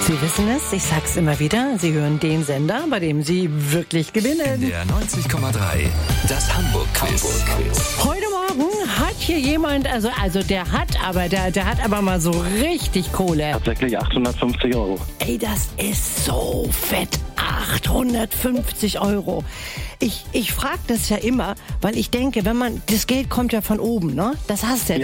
Sie wissen es, ich sag's immer wieder, Sie hören den Sender, bei dem Sie wirklich gewinnen. In der 90,3, das Hamburg-Quiz. Heute Morgen hat hier jemand, also der hat aber mal so richtig Kohle. Tatsächlich 850 Euro. Ey, das ist so fett. 850 Euro. Ich frage das ja immer, weil ich denke, das Geld kommt ja von oben, ne? Das hast du ja.